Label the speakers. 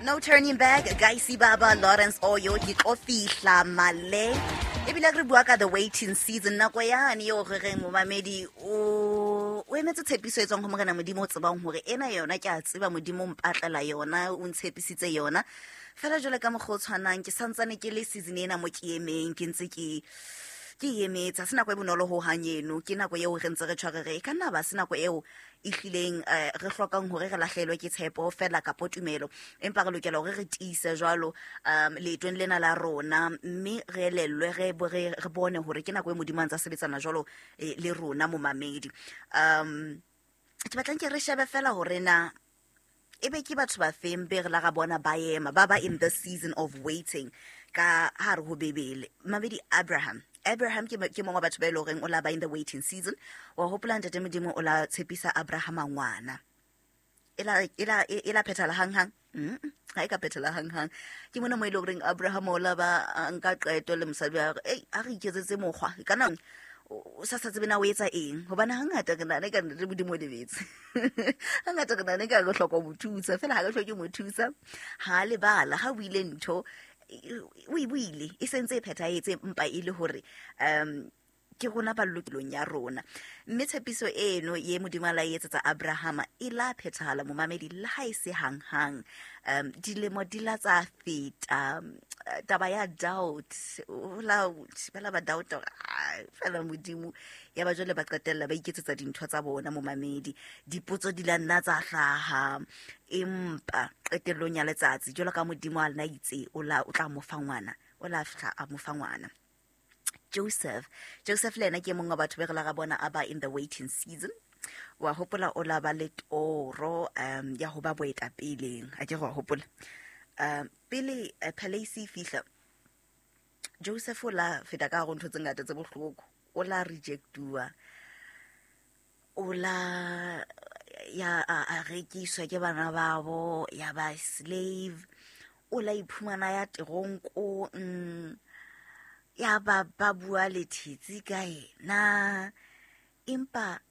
Speaker 1: No turning back. Gaisi Baba, Lawrence Oyo, ke tlo fihla male. Ebile re bua ka the waiting season nako yane yo re mo mamedi o emetse tshepiso etsong go mogana modimo o tsebang hore ena yona ke a tseba modimo mpatlela yona o ntshepisitse yona fela jole ka mogho tshwanang ke santsane ke le season ena mo ke emeng ke ntse ke emetsa sena go e bonolo ho hanyeno ke nako eo re ntse re tshware re ka nna ba sena go eo ihlileng re hlokang hore re lahlelwe ke tshepo fela ka potumelo empa re lokela hore re tiise jwalo leetong lena la rona mme re elellwe re bone hore ke nako e modimo ntse sebetsana jwalo le rona mo mamedi ke batlang ke re shebe fela hore na ebe ke batho ba feng be re la ga bona ba ema ba in the season of waiting ka hare ho bebele mamedi Abraham ke mongwe batho ba ile goreng o la ba in the waiting season wa hopola ntate modimo o la tshepisa Abraham ngwana ela phethala hang ha e ka phethala hang ke mona mo ile goreng Abraham o la ba nka qeto le mosadi wa a re iketsetse mokgwa kana o sa tsebe na o etsa eng hobane hangata ke nane ka ntate modimo le betse hangata ke nane ka go hloka mo thusa fela ha ga hloke mo thusa ha le bala ha o ile ntho o buile e sentse e phetaetse mpa ile hore ke rona ba lokelong ya rona mme tshepiso eno ye modimo la etsetsa Abraham e la phethala mo mamedi la ha ise hang dilemo di la tsa feta taba ya doubt bala ba doubt fela modimo ya ba jole ba qetella ba iketsetsa dintho tsa bona mo mamedi dipotso di la nna tsa hlaha empa qetellong ya letsatsi jole ka modimo a lena itse o tla mo fa ngwana o la fihla a mo fa ngwana Joseph le ena ke mongwe wa batho ba re la ga bona aba in the waiting season wa hopola o la ba le toro ya ho ba boeta peleng a ke go hopola pele Palesi fihla Joseph o la feta ka go ntho tse ngata tse bohloko o la rejectua o la ya a rekiswa ke bana babo ya ba slave o la iphumana ya teronko ya ba bua le thitsi ka ena empa